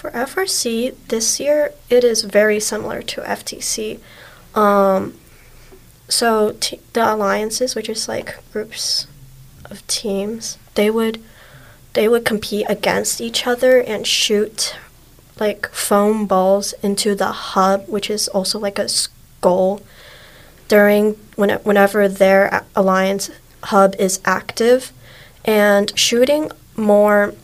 For FRC this year, it is very similar to FTC. So the alliances, which is like groups of teams, they would compete against each other and shoot like foam balls into the hub, which is also like a skull, whenever their alliance hub is active, and shooting more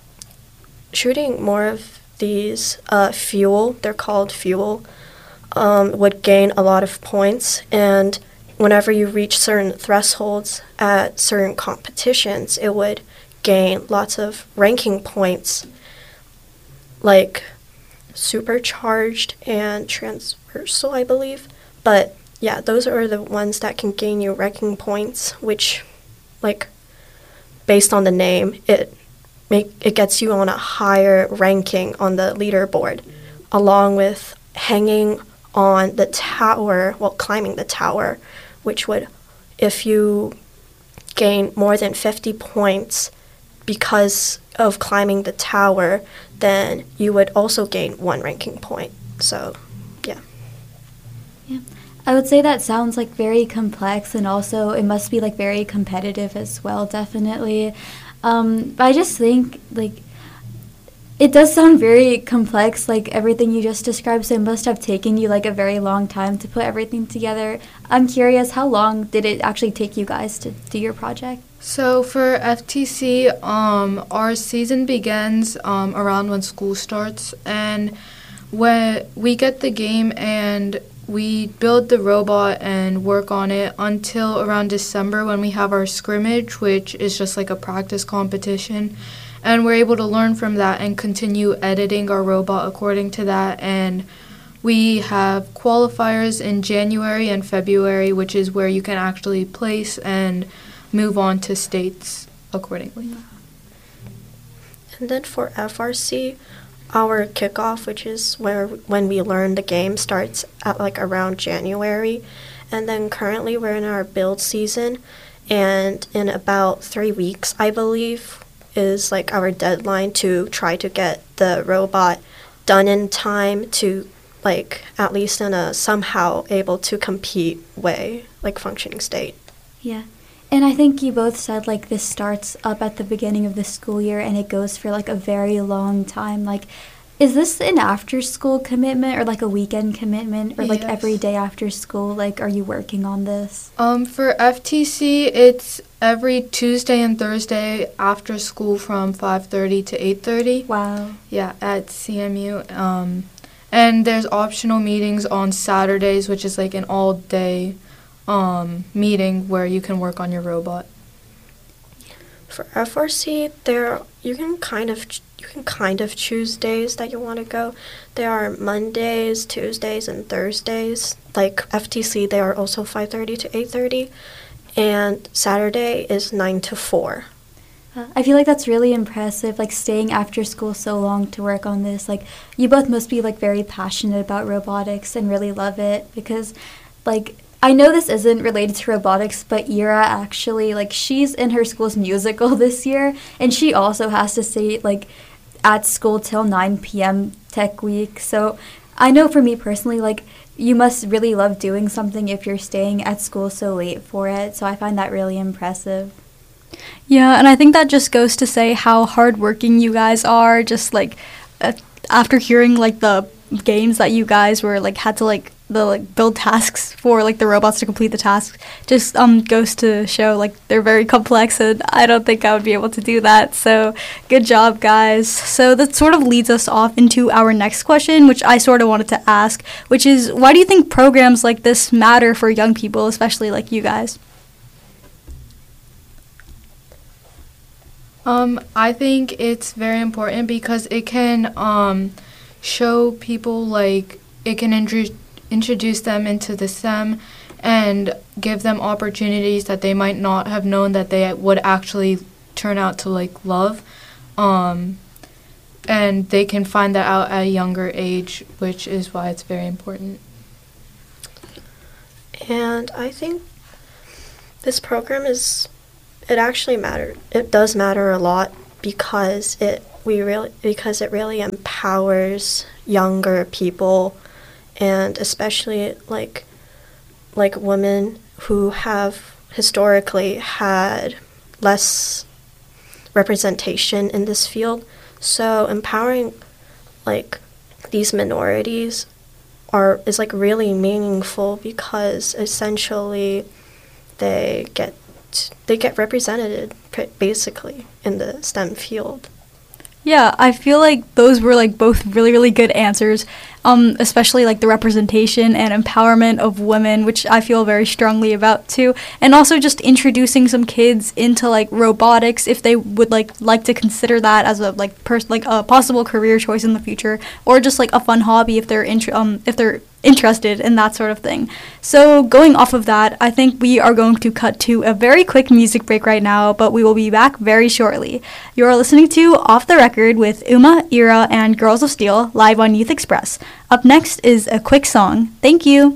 of these fuel, they're called fuel, would gain a lot of points. And whenever you reach certain thresholds at certain competitions, it would gain lots of ranking points, like supercharged and transversal, I believe. But yeah, those are the ones that can gain you ranking points, which, like, based on the name, it gets you on a higher ranking on the leaderboard, along with hanging on the tower, climbing the tower, which would, if you gain more than 50 points because of climbing the tower, then you would also gain 1 ranking point. So, yeah. Yeah. I would say that sounds like very complex, and also it must be like very competitive as well, definitely. But I just think, like, it does sound very complex, like everything you just described, so it must have taken you like a very long time to put everything together. I'm curious, how long did it actually take you guys to do your project? So for FTC, our season begins around when school starts, and when we get the game and we build the robot and work on it until around December, when we have our scrimmage, which is just like a practice competition. And we're able to learn from that and continue editing our robot according to that. And we have qualifiers in January and February, which is where you can actually place and move on to states accordingly. And then for FRC, our kickoff, which is when we learn the game, starts at like around January. And then currently we're in our build season, and in about 3 weeks, I believe, is like our deadline to try to get the robot done in time to, like, at least in a somehow able to compete way, like functioning state. Yeah. And I think you both said, like, this starts up at the beginning of the school year and it goes for, like, a very long time. Like, is this an after-school commitment or, like, a weekend commitment or, like, Yes. every day after school? Like, are you working on this? For FTC, it's every Tuesday and Thursday after school from 5:30 to 8:30. Wow. Yeah, at CMU. And there's optional meetings on Saturdays, which is like an all-day meeting where you can work on your robot. For FRC, you can kind of choose days that you want to go. There are Mondays, Tuesdays, and Thursdays. Like FTC, they are also 5:30 to 8:30, and Saturday is 9 to 4. I feel like that's really impressive, like staying after school so long to work on this. Like, you both must be like very passionate about robotics and really love it, because like, I know this isn't related to robotics, but Ira actually, like, she's in her school's musical this year, and she also has to stay like at school till 9 p.m. tech week. So I know for me personally, like, you must really love doing something if you're staying at school so late for it. So I find that really impressive. Yeah, and I think that just goes to say how hardworking you guys are. Just like after hearing like the games that you guys were like had to like build tasks for like the robots to complete the tasks, just goes to show like they're very complex, and I don't think I would be able to do that. So good job, guys. So that sort of leads us off into our next question, which I sort of wanted to ask, which is, why do you think programs like this matter for young people, especially like you guys? I think it's very important because it can show people, like, it can introduce them into the STEM and give them opportunities that they might not have known that they would actually turn out to, like, love. And they can find that out at a younger age, which is why it's very important. And I think this program it actually matters. It does matter a lot because it because it really empowers younger people, and especially like women who have historically had less representation in this field. So empowering like these minorities is like really meaningful, because essentially they get represented basically in the STEM field. Yeah, I feel like those were like both really, really good answers, especially like the representation and empowerment of women, which I feel very strongly about too, and also just introducing some kids into like robotics if they would like to consider that as a like a possible career choice in the future, or just like a fun hobby if they're interested in that sort of thing. So going off of that, I think we are going to cut to a very quick music break right now, but we will be back very shortly. You're listening to Off the Record with Uma, Ira, and Girls of Steel live on Youth Express. Up next is a quick song. Thank you.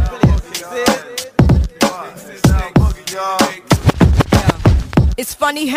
It's funny how